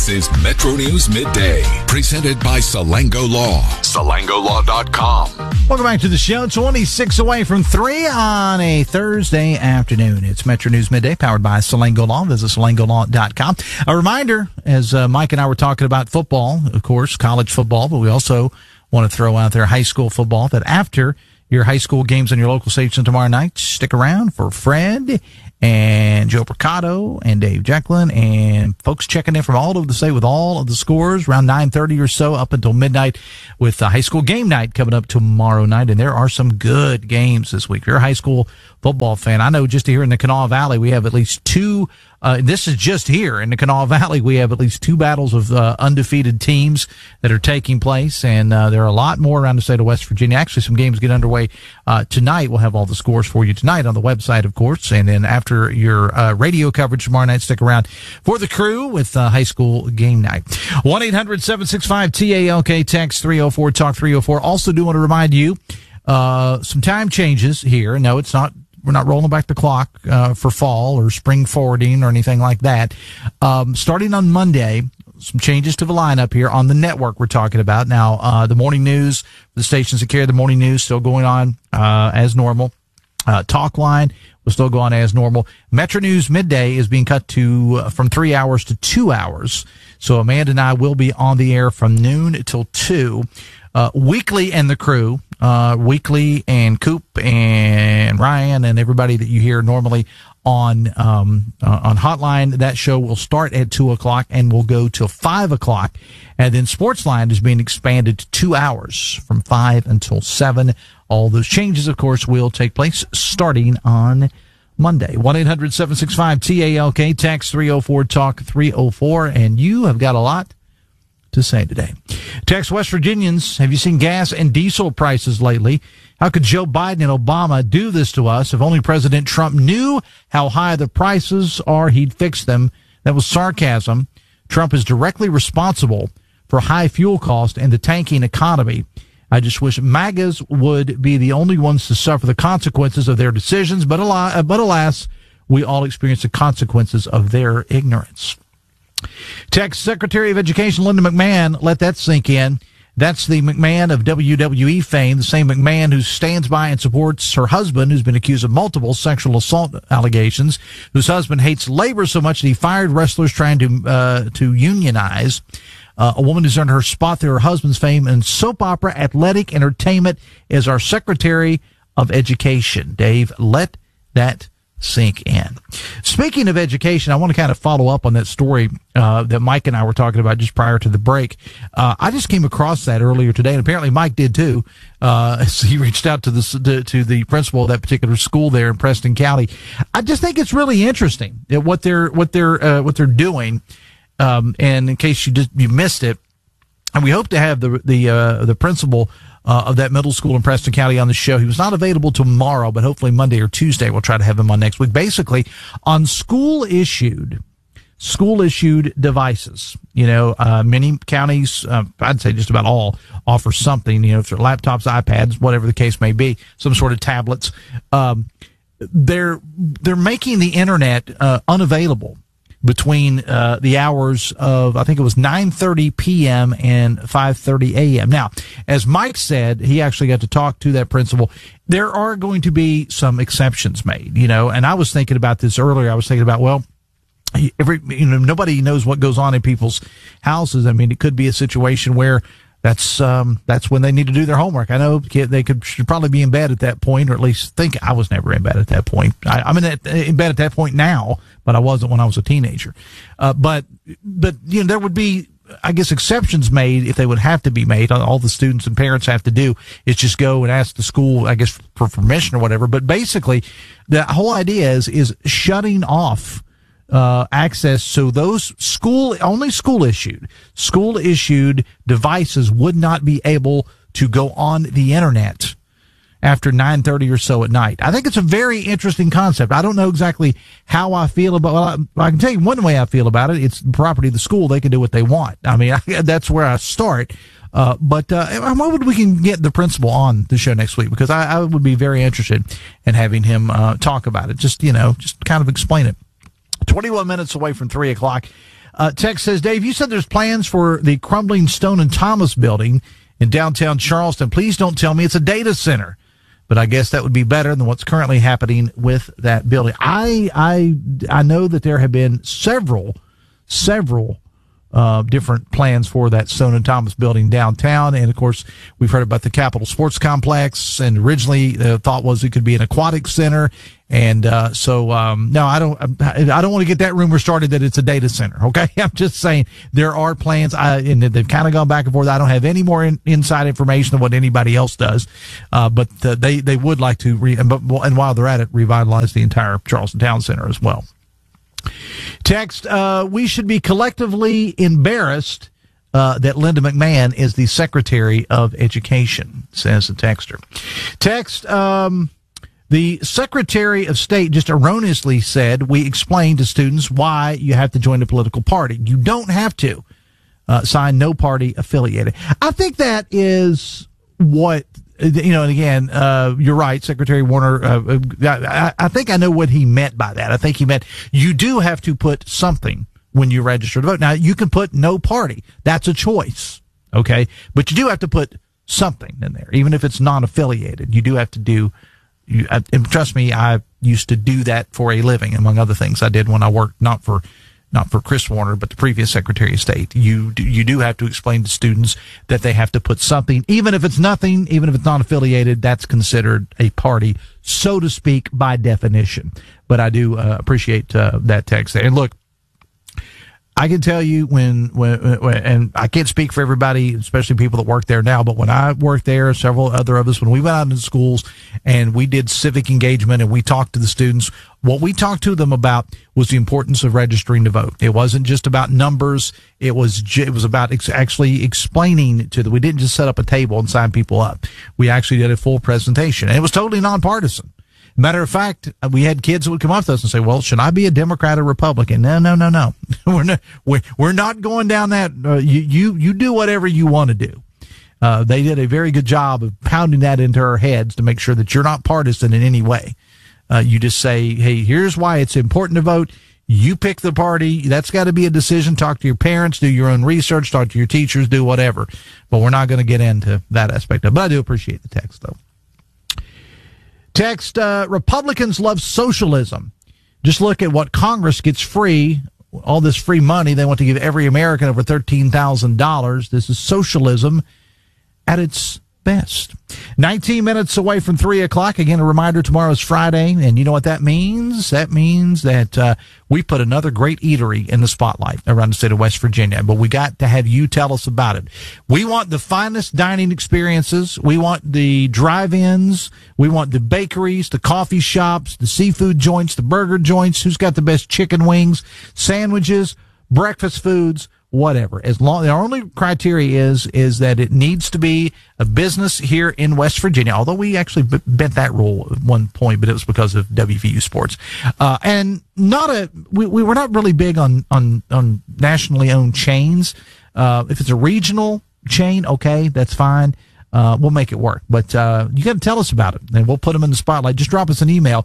This is Metro News Midday, presented by Salango Law. SalangoLaw.com. Welcome back to the show. 26 away from 3 on a Thursday afternoon. It's Metro News Midday, powered by Salango Law. Visit SalangoLaw.com. A reminder, as Mike and I were talking about football, of course, college football, but we also want to throw out there high school football, that after your high school games on your local station tomorrow night, stick around for Fred and Joe Mercado and Dave Jacklin and folks checking in from all over the state with all of the scores around 9:30 or so up until midnight with the high school game night coming up tomorrow night. And there are some good games this week. If you're a high school football fan, I know just here in the Kanawha Valley, we have at least two. This is just here in the Kanawha Valley. We have at least two battles of undefeated teams that are taking place, and there are a lot more around the state of West Virginia. Actually, some games get underway tonight. We'll have all the scores for you tonight on the website, of course, and then after your radio coverage tomorrow night, stick around for the crew with high school game night. 1-800-765-TALK, text 304, talk 304. Also do want to remind you some time changes here. No, it's not. We're not rolling back the clock for fall or spring forwarding or anything like that. Starting on Monday, some changes to the lineup here on the network we're talking about. Now, the morning news, the stations that carry the morning news still going on as normal. Talk line will still go on as normal. Metro News Midday is being cut to from 3 hours to 2 hours. So Amanda and I will be on the air from noon till 2. Weekly and the crew, Weekly and Coop and Ryan and everybody that you hear normally on Hotline. That show will start at 2:00 and will go till 5:00. And then Sportsline is being expanded to 2 hours from 5 until 7. All those changes, of course, will take place starting on Monday. 1-800-765-TALK, text 304, talk 304. And you have got a lot to say today. Text West Virginians, have you seen gas and diesel prices lately? How could Joe Biden and Obama do this to us? If only President Trump knew how high the prices are, he'd fix them. That was sarcasm. Trump is directly responsible for high fuel costs and the tanking economy. I just wish MAGAs would be the only ones to suffer the consequences of their decisions, but alas, we all experience the consequences of their ignorance. Text Secretary of Education Linda McMahon, let that sink in. That's the McMahon of WWE fame, the same McMahon who stands by and supports her husband, who's been accused of multiple sexual assault allegations, whose husband hates labor so much that he fired wrestlers trying to unionize. A woman who's earned her spot through her husband's fame in soap opera, athletic entertainment, is our Secretary of Education. Dave, let that sink in. Speaking of education, I want to kind of follow up on that story that Mike and I were talking about just prior to the break. I just came across that earlier today, and apparently Mike did too. So he reached out to the principal of that particular school there in Preston County. I just think it's really interesting that what they're doing. And in case you missed it, and we hope to have the principal of that middle school in Preston County on the show. He was not available tomorrow, but hopefully Monday or Tuesday we'll try to have him on next week. Basically, on school issued devices. Many counties, I'd say just about all, offer something. If they're laptops, iPads, whatever the case may be, some sort of tablets. They're making the internet unavailable between the hours of, I think it was 9:30 p.m. and 5:30 a.m. Now, as Mike said, he actually got to talk to that principal. There are going to be some exceptions made, and I was thinking about this earlier. I was thinking about, well, nobody knows what goes on in people's houses. I mean, it could be a situation where that's when they need to do their homework. I know they should probably be in bed at that point, or at least think. I was never in bed at that point. I'm in bed at that point now, but I wasn't when I was a teenager. But there would be, I guess, exceptions made if they would have to be made. All the students and parents have to do is just go and ask the school, I guess, for permission or whatever. But basically, the whole idea is shutting off access, so those school issued devices would not be able to go on the internet after 9:30 or so at night. I think it's a very interesting concept. I don't know exactly how I feel about. Well, I can tell you one way I feel about it. It's the property of the school; they can do what they want. I mean, that's where I start. But I'm hoping we can get the principal on the show next week, because I would be very interested in having him talk about it. Just kind of explain it. 21 minutes away from 3 o'clock. Text says, Dave, you said there's plans for the crumbling Stone and Thomas building in downtown Charleston. Please don't tell me it's a data center. But I guess that would be better than what's currently happening with that building. I know that there have been several different plans for that Stone and Thomas building downtown. And of course, we've heard about the Capitol Sports Complex, and originally the thought was it could be an aquatic center. And, no, I don't want to get that rumor started that it's a data center. Okay. I'm just saying there are plans. And they've kind of gone back and forth. I don't have any more inside information than what anybody else does. But they would like to and while they're at it, revitalize the entire Charleston Town Center as well. Text, we should be collectively embarrassed that Linda McMahon is the Secretary of Education, says the texter. Text, the Secretary of State just erroneously said, we explained to students why you have to join a political party. You don't have to sign no party affiliated. I think that is what, and again, you're right, Secretary Warner. I think I know what he meant by that. I think he meant you do have to put something when you register to vote. Now, you can put no party. That's a choice, okay? But you do have to put something in there, even if it's non-affiliated. You do have to do. And trust me, I used to do that for a living, among other things I did when I worked not for Chris Warner, but the previous Secretary of State. You do have to explain to students that they have to put something, even if it's nothing, even if it's not affiliated, that's considered a party, so to speak, by definition. But I do appreciate that text there. And look, I can tell you when, and I can't speak for everybody, especially people that work there now, but when I worked there, several other of us, when we went out into schools and we did civic engagement and we talked to the students, what we talked to them about was the importance of registering to vote. It wasn't just about numbers. It was about actually explaining to them. We didn't just set up a table and sign people up. We actually did a full presentation, and it was totally nonpartisan. Matter of fact, we had kids that would come up to us and say, well, should I be a Democrat or Republican? No. We're not going down that. You do whatever you want to do. They did a very good job of pounding that into our heads to make sure that you're not partisan in any way. You just say, hey, here's why it's important to vote. You pick the party. That's got to be a decision. Talk to your parents, do your own research, talk to your teachers, do whatever. But we're not going to get into that aspect of it. But I do appreciate the text, though. Text, Republicans love socialism. Just look at what Congress gets free, all this free money. They want to give every American over $13,000. This is socialism at its best. 19 minutes away from 3 o'clock. Again, a reminder, tomorrow is Friday. And you know what that means? That means that we put another great eatery in the spotlight around the state of West Virginia. But we got to have you tell us about it. We want the finest dining experiences. We want the drive-ins. We want the bakeries, the coffee shops, the seafood joints, the burger joints. Who's got the best chicken wings, sandwiches, breakfast foods, whatever. As long, our only criteria is that it needs to be a business here in West Virginia. Although we actually bent that rule at one point, but it was because of WVU sports. And we were not really big on nationally owned chains. If it's a regional chain, okay, that's fine. We'll make it work. But you got to tell us about it, and we'll put them in the spotlight. Just drop us an email,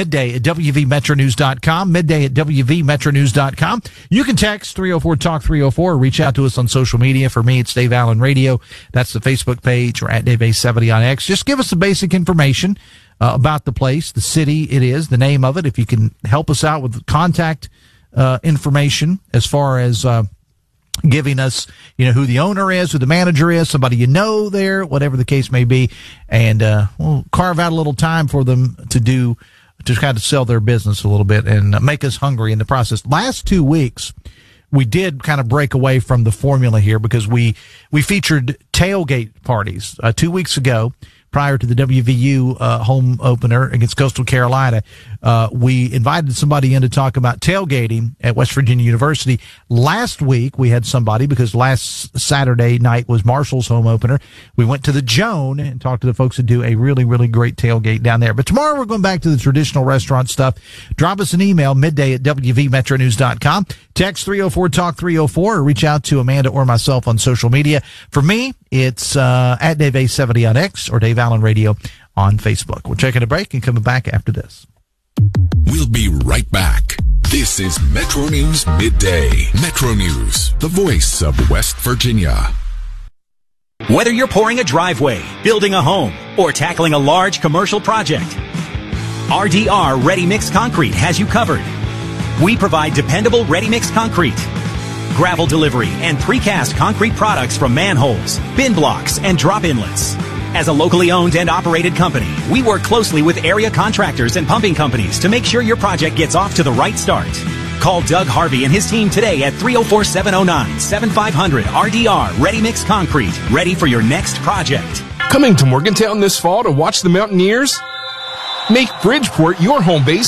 midday@wvmetronews.com, midday@wvmetronews.com. You can text 304-TALK-304 or reach out to us on social media. For me, it's Dave Allen Radio. That's the Facebook page, or at DaveA70 on X. Just give us the basic information about the place, the city it is, the name of it. If you can help us out with contact information as far as giving us, who the owner is, who the manager is, somebody there, whatever the case may be. And we'll carve out a little time for them to kind of sell their business a little bit and make us hungry in the process. Last 2 weeks, we did kind of break away from the formula here because we featured tailgate parties 2 weeks ago. Prior to the WVU home opener against Coastal Carolina, we invited somebody in to talk about tailgating at West Virginia University. Last week, we had somebody, because last Saturday night was Marshall's home opener. We went to the Joan and talked to the folks that do a really, really great tailgate down there. But tomorrow, we're going back to the traditional restaurant stuff. Drop us an email, midday@wvmetronews.com. Text 304-TALK-304 or reach out to Amanda or myself on social media. For me, it's at DaveA70 on X or Dave Allen Radio on Facebook. We're taking a break and coming back after this. We'll be right back. This is Metro News Midday. Metro News, the voice of West Virginia. Whether you're pouring a driveway, building a home, or tackling a large commercial project, RDR Ready Mix Concrete has you covered. We provide dependable ready mix concrete, gravel delivery, and precast concrete products from manholes, bin blocks, and drop inlets. As a locally owned and operated company, we work closely with area contractors and pumping companies to make sure your project gets off to the right start. Call Doug Harvey and his team today at 304-709-7500 RDR Ready Mix Concrete, ready for your next project. Coming to Morgantown this fall to watch the Mountaineers? Make Bridgeport your home base